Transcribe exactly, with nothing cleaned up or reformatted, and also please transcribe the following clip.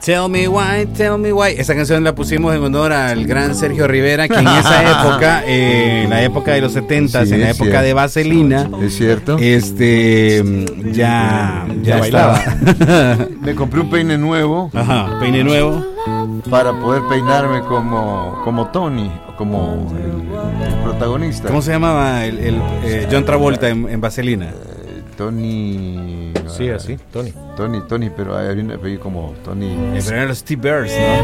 Tell me why, tell me why. Esa canción la pusimos en honor al gran Sergio Rivera, que en esa época, eh, en la época de los setentas, sí, en la época cierto. de Vaselina, es cierto, este, ya, ya, ya bailaba. Me compré un peine nuevo. Ajá, peine nuevo. Para poder peinarme como, como Tony, como el, el protagonista. ¿Cómo se llamaba el, el eh, John Travolta en, en Vaselina? Eh, Tony. Sí, así, Tony. Tony, Tony, pero hay un apellido como Tony. Eh, pero eran los T-Birds, ¿no?